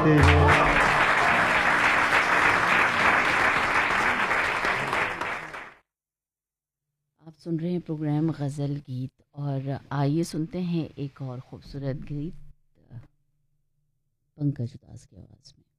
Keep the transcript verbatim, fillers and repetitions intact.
करते हैं। आप सुन रहे हैं प्रोग्राम गज़ल गीत, और आइए सुनते हैं एक और खूबसूरत गीत पंकज उदास की आवाज़ में।